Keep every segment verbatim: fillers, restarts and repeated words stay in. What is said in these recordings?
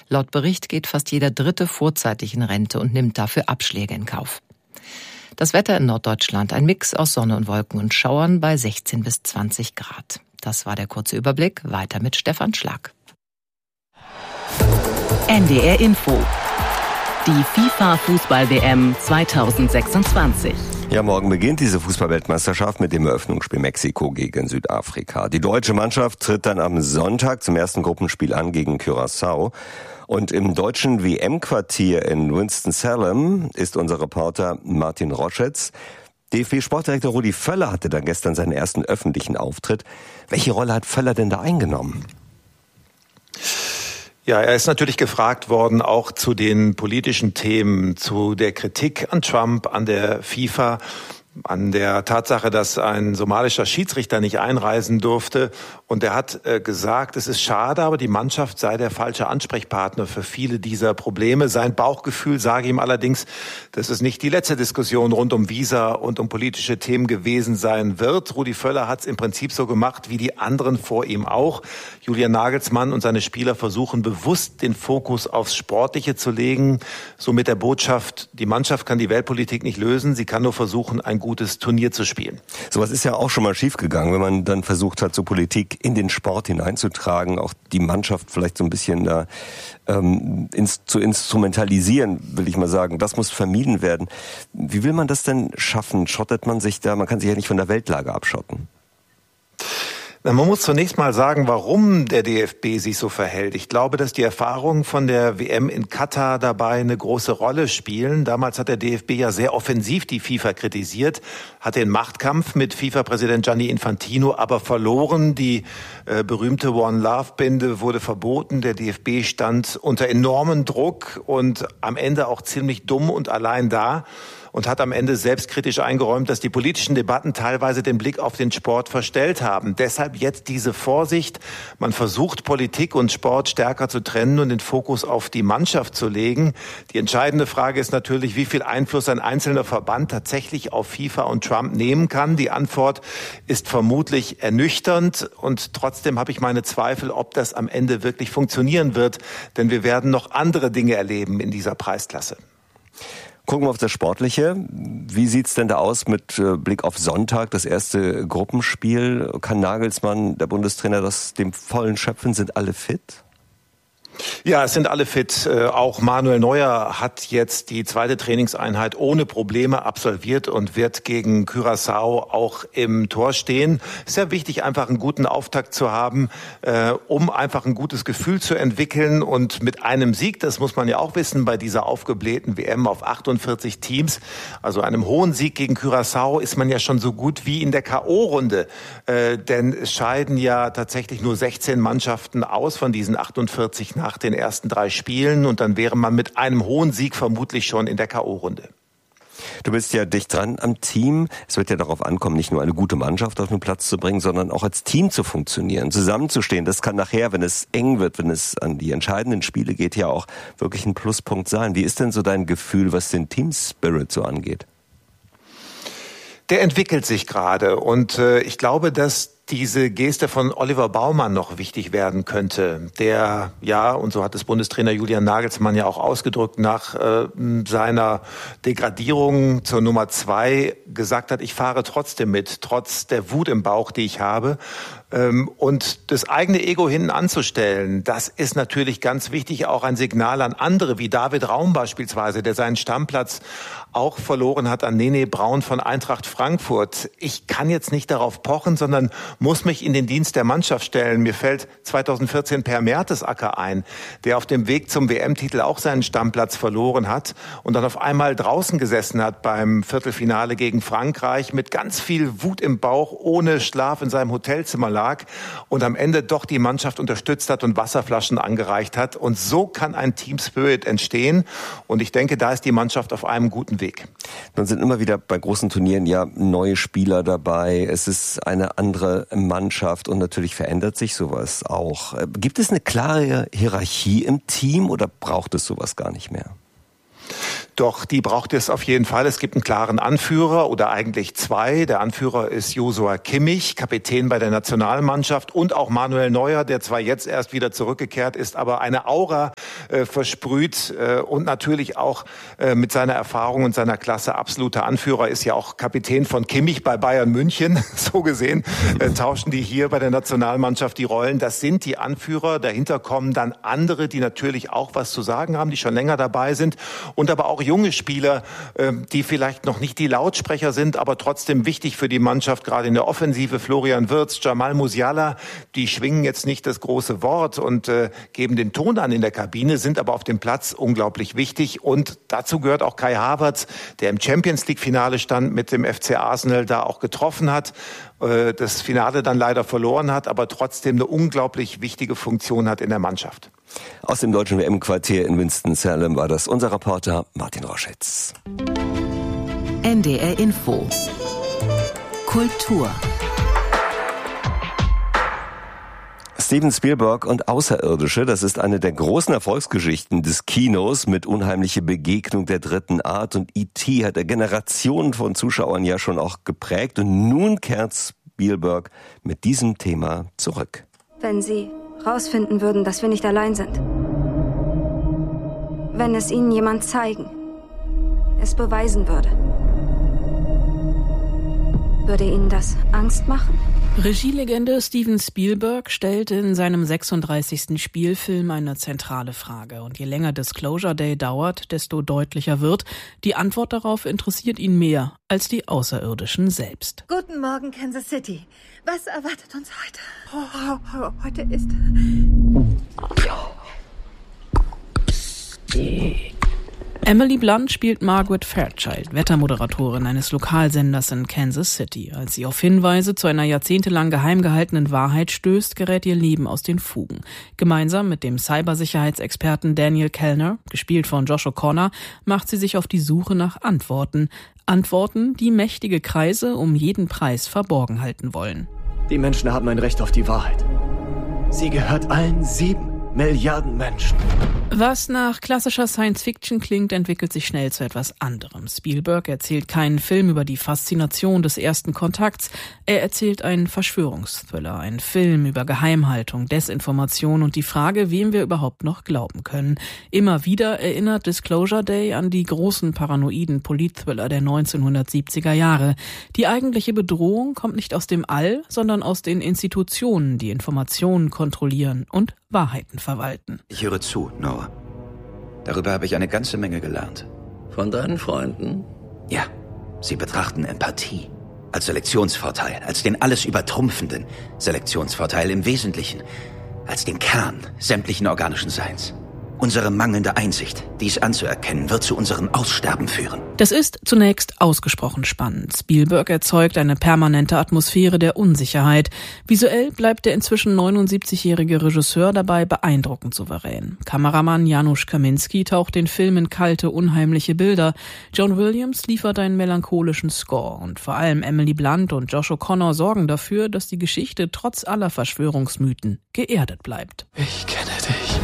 Laut Bericht geht fast jeder Dritte vorzeitig in Rente und nimmt dafür Abschläge in Kauf. Das Wetter in Norddeutschland, ein Mix aus Sonne und Wolken und Schauern bei sechzehn bis zwanzig Grad. Das war der kurze Überblick. Weiter mit Stefan Schlag. N D R Info. Die FIFA-Fußball-W M zweitausendsechsundzwanzig. Ja, morgen beginnt diese Fußball-Weltmeisterschaft mit dem Eröffnungsspiel Mexiko gegen Südafrika. Die deutsche Mannschaft tritt dann am Sonntag zum ersten Gruppenspiel an gegen Curaçao. Und im deutschen W M-Quartier in Winston-Salem ist unser Reporter Martin Roschetz. D F B-Sportdirektor Rudi Völler hatte dann gestern seinen ersten öffentlichen Auftritt. Welche Rolle hat Völler denn da eingenommen? Ja, er ist natürlich gefragt worden, auch zu den politischen Themen, zu der Kritik an Trump, an der FIFA, an der Tatsache, dass ein somalischer Schiedsrichter nicht einreisen durfte. Und er hat äh, gesagt, es ist schade, aber die Mannschaft sei der falsche Ansprechpartner für viele dieser Probleme. Sein Bauchgefühl sage ihm allerdings, dass es nicht die letzte Diskussion rund um Visa und um politische Themen gewesen sein wird. Rudi Völler hat es im Prinzip so gemacht wie die anderen vor ihm auch. Julian Nagelsmann und seine Spieler versuchen bewusst den Fokus aufs Sportliche zu legen. So mit der Botschaft, die Mannschaft kann die Weltpolitik nicht lösen, sie kann nur versuchen, ein gutes Turnier zu spielen. Sowas ist ja auch schon mal schiefgegangen, wenn man dann versucht hat, so Politik in den Sport hineinzutragen, auch die Mannschaft vielleicht so ein bisschen da ähm, ins, zu instrumentalisieren, will ich mal sagen. Das muss vermieden werden. Wie will man das denn schaffen? Schottet man sich da? Man kann sich ja nicht von der Weltlage abschotten. Man muss zunächst mal sagen, warum der D F B sich so verhält. Ich glaube, dass die Erfahrungen von der W M in Katar dabei eine große Rolle spielen. Damals hat der D F B ja sehr offensiv die FIFA kritisiert, hat den Machtkampf mit FIFA-Präsident Gianni Infantino aber verloren. Die äh, berühmte One Love-Binde wurde verboten. Der D F B stand unter enormem Druck und am Ende auch ziemlich dumm und allein da. Und hat am Ende selbstkritisch eingeräumt, dass die politischen Debatten teilweise den Blick auf den Sport verstellt haben. Deshalb jetzt diese Vorsicht. Man versucht, Politik und Sport stärker zu trennen und den Fokus auf die Mannschaft zu legen. Die entscheidende Frage ist natürlich, wie viel Einfluss ein einzelner Verband tatsächlich auf FIFA und Trump nehmen kann. Die Antwort ist vermutlich ernüchternd. Und trotzdem habe ich meine Zweifel, ob das am Ende wirklich funktionieren wird. Denn wir werden noch andere Dinge erleben in dieser Preisklasse. Gucken wir auf das Sportliche. Wie sieht's denn da aus mit Blick auf Sonntag, das erste Gruppenspiel? Kann Nagelsmann, der Bundestrainer, das dem vollen schöpfen? Sind alle fit? Ja, es sind alle fit. Auch Manuel Neuer hat jetzt die zweite Trainingseinheit ohne Probleme absolviert und wird gegen Curaçao auch im Tor stehen. Sehr wichtig, einfach einen guten Auftakt zu haben, um einfach ein gutes Gefühl zu entwickeln. Und mit einem Sieg, das muss man ja auch wissen, bei dieser aufgeblähten W M auf achtundvierzig Teams, also einem hohen Sieg gegen Curaçao, ist man ja schon so gut wie in der K O-Runde. Denn es scheiden ja tatsächlich nur sechzehn Mannschaften aus von diesen achtundvierzig nach den ersten drei Spielen und dann wäre man mit einem hohen Sieg vermutlich schon in der K O-Runde. Du bist ja dicht dran am Team. Es wird ja darauf ankommen, nicht nur eine gute Mannschaft auf den Platz zu bringen, sondern auch als Team zu funktionieren, zusammenzustehen. Das kann nachher, wenn es eng wird, wenn es an die entscheidenden Spiele geht, ja auch wirklich ein Pluspunkt sein. Wie ist denn so dein Gefühl, was den Team-Spirit so angeht? Der entwickelt sich gerade und äh, ich glaube, dass diese Geste von Oliver Baumann noch wichtig werden könnte, der, ja, und so hat es Bundestrainer Julian Nagelsmann ja auch ausgedrückt, nach äh, seiner Degradierung zur Nummer zwei gesagt hat, ich fahre trotzdem mit, trotz der Wut im Bauch, die ich habe. Ähm, und das eigene Ego hinten anzustellen, das ist natürlich ganz wichtig, auch ein Signal an andere, wie David Raum beispielsweise, der seinen Stammplatz auch verloren hat an Nene Braun von Eintracht Frankfurt. Ich kann jetzt nicht darauf pochen, sondern muss mich in den Dienst der Mannschaft stellen. Mir fällt zweitausendvierzehn Per Mertesacker ein, der auf dem Weg zum W M-Titel auch seinen Stammplatz verloren hat und dann auf einmal draußen gesessen hat beim Viertelfinale gegen Frankreich mit ganz viel Wut im Bauch, ohne Schlaf in seinem Hotelzimmer lag und am Ende doch die Mannschaft unterstützt hat und Wasserflaschen angereicht hat. Und so kann ein Team Spirit entstehen. Und ich denke, da ist die Mannschaft auf einem guten Weg. Dann sind immer wieder bei großen Turnieren ja neue Spieler dabei. Es ist eine andere Mannschaft und natürlich verändert sich sowas auch. Gibt es eine klare Hierarchie im Team oder braucht es sowas gar nicht mehr? Doch, die braucht es auf jeden Fall. Es gibt einen klaren Anführer oder eigentlich zwei. Der Anführer ist Joshua Kimmich, Kapitän bei der Nationalmannschaft, und auch Manuel Neuer, der zwar jetzt erst wieder zurückgekehrt ist, aber eine Aura äh, versprüht äh, und natürlich auch äh, mit seiner Erfahrung und seiner Klasse absoluter Anführer, ist ja auch Kapitän von Kimmich bei Bayern München. So gesehen äh, tauschen die hier bei der Nationalmannschaft die Rollen. Das sind die Anführer. Dahinter kommen dann andere, die natürlich auch was zu sagen haben, die schon länger dabei sind. Und aber auch junge Spieler, äh, die vielleicht noch nicht die Lautsprecher sind, aber trotzdem wichtig für die Mannschaft, gerade in der Offensive. Florian Wirtz, Jamal Musiala, die schwingen jetzt nicht das große Wort und äh, geben den Ton an in der Kabine, sind aber auf dem Platz unglaublich wichtig. Und dazu gehört auch Kai Havertz, der im Champions-League-Finale stand, mit dem F C Arsenal da auch getroffen hat, äh, das Finale dann leider verloren hat, aber trotzdem eine unglaublich wichtige Funktion hat in der Mannschaft. Aus dem deutschen W M-Quartier in Winston-Salem war das unser Reporter Martin Roschitz. N D R Info. Kultur. Steven Spielberg und Außerirdische, das ist eine der großen Erfolgsgeschichten des Kinos mit Unheimliche Begegnung der dritten Art, und E T hat Generationen von Zuschauern ja schon auch geprägt, und nun kehrt Spielberg mit diesem Thema zurück. Wenn Sie rausfinden würden, dass wir nicht allein sind, wenn es Ihnen jemand zeigen, es beweisen würde, würde Ihnen das Angst machen? Regielegende Steven Spielberg stellt in seinem sechsunddreißigsten Spielfilm eine zentrale Frage. Und je länger Disclosure Day dauert, desto deutlicher wird, die Antwort darauf interessiert ihn mehr als die Außerirdischen selbst. Guten Morgen, Kansas City. Was erwartet uns heute? Oh, heute ist... Emily Blunt spielt Margaret Fairchild, Wettermoderatorin eines Lokalsenders in Kansas City. Als sie auf Hinweise zu einer jahrzehntelang geheim gehaltenen Wahrheit stößt, gerät ihr Leben aus den Fugen. Gemeinsam mit dem Cybersicherheitsexperten Daniel Kellner, gespielt von Josh O'Connor, macht sie sich auf die Suche nach Antworten. Antworten, die mächtige Kreise um jeden Preis verborgen halten wollen. Die Menschen haben ein Recht auf die Wahrheit. Sie gehört allen sieben Milliarden Menschen. Was nach klassischer Science-Fiction klingt, entwickelt sich schnell zu etwas anderem. Spielberg erzählt keinen Film über die Faszination des ersten Kontakts. Er erzählt einen Verschwörungsthriller, einen Film über Geheimhaltung, Desinformation und die Frage, wem wir überhaupt noch glauben können. Immer wieder erinnert Disclosure Day an die großen paranoiden Politthriller der neunzehnhundertsiebziger Jahre. Die eigentliche Bedrohung kommt nicht aus dem All, sondern aus den Institutionen, die Informationen kontrollieren und Wahrheiten verwalten. Ich höre zu, Noah. Darüber habe ich eine ganze Menge gelernt. Von deinen Freunden? Ja, sie betrachten Empathie als Selektionsvorteil, als den alles übertrumpfenden Selektionsvorteil im Wesentlichen, als den Kern sämtlichen organischen Seins. Unsere mangelnde Einsicht, dies anzuerkennen, wird zu unserem Aussterben führen. Das ist zunächst ausgesprochen spannend. Spielberg erzeugt eine permanente Atmosphäre der Unsicherheit. Visuell bleibt der inzwischen neunundsiebzigjährige Regisseur dabei beeindruckend souverän. Kameramann Janusz Kaminski taucht den Film in kalte, unheimliche Bilder. John Williams liefert einen melancholischen Score. Und vor allem Emily Blunt und Josh O'Connor sorgen dafür, dass die Geschichte trotz aller Verschwörungsmythen geerdet bleibt. Ich kenne dich.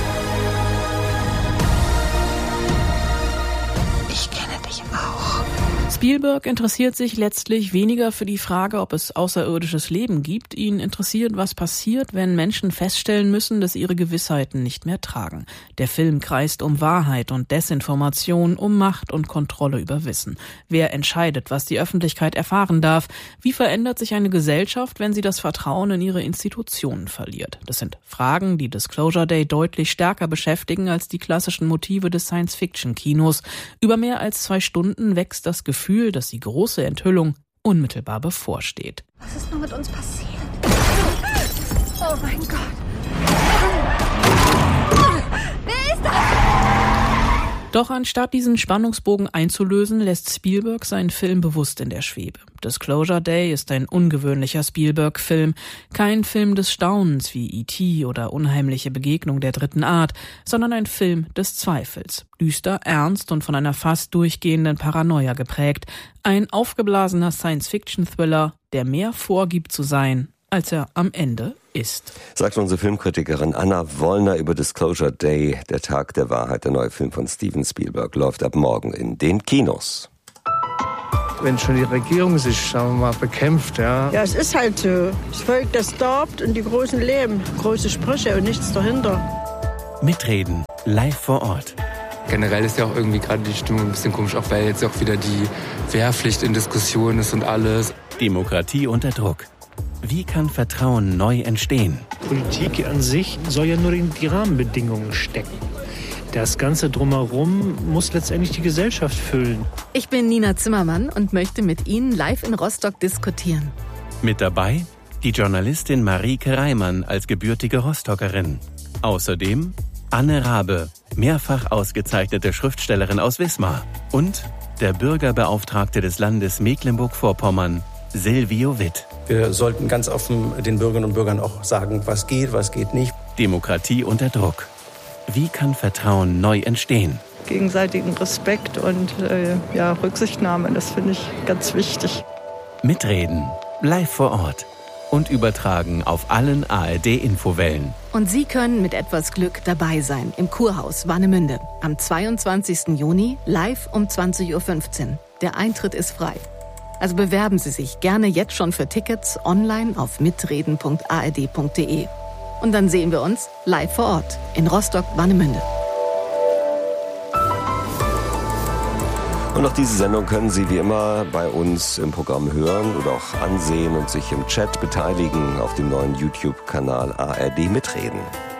Spielberg interessiert sich letztlich weniger für die Frage, ob es außerirdisches Leben gibt. Ihn interessiert, was passiert, wenn Menschen feststellen müssen, dass ihre Gewissheiten nicht mehr tragen. Der Film kreist um Wahrheit und Desinformation, um Macht und Kontrolle über Wissen. Wer entscheidet, was die Öffentlichkeit erfahren darf? Wie verändert sich eine Gesellschaft, wenn sie das Vertrauen in ihre Institutionen verliert? Das sind Fragen, die Disclosure Day deutlich stärker beschäftigen als die klassischen Motive des Science-Fiction-Kinos. Über mehr als zwei Stunden wächst das Gefühl, dass die große Enthüllung unmittelbar bevorsteht. Was ist nur mit uns passiert? Oh mein Gott. Wer ist das? Doch anstatt diesen Spannungsbogen einzulösen, lässt Spielberg seinen Film bewusst in der Schwebe. Disclosure Day ist ein ungewöhnlicher Spielberg-Film, kein Film des Staunens wie E T oder Unheimliche Begegnung der dritten Art, sondern ein Film des Zweifels. Düster, ernst und von einer fast durchgehenden Paranoia geprägt. Ein aufgeblasener Science-Fiction-Thriller, der mehr vorgibt zu sein, als er am Ende ist. Sagt unsere Filmkritikerin Anna Wollner über Disclosure Day, der Tag der Wahrheit. Der neue Film von Steven Spielberg läuft ab morgen in den Kinos. Wenn schon die Regierung sich, sagen wir mal, bekämpft, ja. Ja, es ist halt so. Das Volk, das darbt und die Großen leben. Große Sprüche und nichts dahinter. Mitreden, live vor Ort. Generell ist ja auch irgendwie gerade die Stimmung ein bisschen komisch, auch weil jetzt auch wieder die Wehrpflicht in Diskussion ist und alles. Demokratie unter Druck. Wie kann Vertrauen neu entstehen? Politik an sich soll ja nur in die Rahmenbedingungen stecken. Das Ganze drumherum muss letztendlich die Gesellschaft füllen. Ich bin Nina Zimmermann und möchte mit Ihnen live in Rostock diskutieren. Mit dabei die Journalistin Marieke Reimann als gebürtige Rostockerin. Außerdem Anne Rabe, mehrfach ausgezeichnete Schriftstellerin aus Wismar. Und der Bürgerbeauftragte des Landes Mecklenburg-Vorpommern, Silvio Witt. Wir sollten ganz offen den Bürgerinnen und Bürgern auch sagen, was geht, was geht nicht. Demokratie unter Druck. Wie kann Vertrauen neu entstehen? Gegenseitigen Respekt und äh, ja, Rücksichtnahme, das finde ich ganz wichtig. Mitreden, live vor Ort und übertragen auf allen A R D-Infowellen. Und Sie können mit etwas Glück dabei sein im Kurhaus Warnemünde am zweiundzwanzigsten Juni live um zwanzig Uhr fünfzehn. Der Eintritt ist frei. Also bewerben Sie sich gerne jetzt schon für Tickets online auf mitreden punkt a r d punkt d e. Und dann sehen wir uns live vor Ort in Rostock-Warnemünde. Und auch diese Sendung können Sie wie immer bei uns im Programm hören oder auch ansehen und sich im Chat beteiligen auf dem neuen YouTube-Kanal A R D Mitreden.